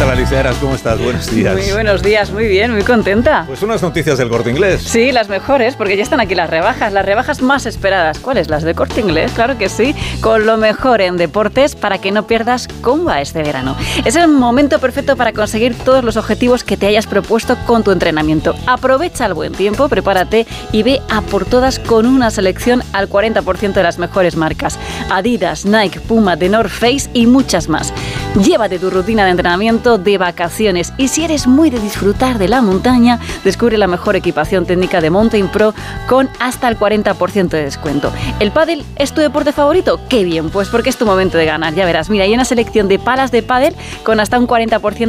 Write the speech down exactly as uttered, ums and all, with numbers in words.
tal, Alicia Eras? ¿Cómo estás? Buenos días. Muy buenos días, muy bien, muy contenta. Pues unas noticias del Corte Inglés. Sí, las mejores, porque ya están aquí las rebajas, las rebajas más esperadas. ¿Cuáles? Las de Corte Inglés, claro que sí. Con lo mejor en deportes para que no pierdas cómo va este verano. Es el momento perfecto para conseguir todos los objetivos que te hayas propuesto con tu entrenamiento. Aprovecha el buen tiempo, prepárate y ve a por todas con una selección al cuarenta por ciento de las mejores marcas. Adidas, Nike, Puma, The North Face y muchas más. Llévate tu rutina de entrenamiento de vacaciones y si eres muy de disfrutar de la montaña, descubre la mejor equipación técnica de Mountain Pro con hasta el cuarenta por ciento de descuento. ¿El pádel es tu deporte favorito? ¡Qué bien! Pues porque es tu momento de ganar, ya verás. Mira, hay una selección de palas de pádel con hasta un cuarenta por ciento